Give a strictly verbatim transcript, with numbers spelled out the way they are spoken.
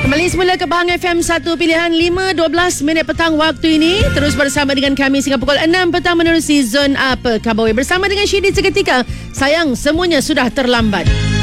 Kembali semula ke Bahang F M satu pilihan lima dua belas minit petang waktu ini. Terus bersama dengan kami sehingga pukul enam petang menerusi Zon Apa Khabar. Bersama dengan Syedi seketika. Sayang, semuanya sudah terlambat.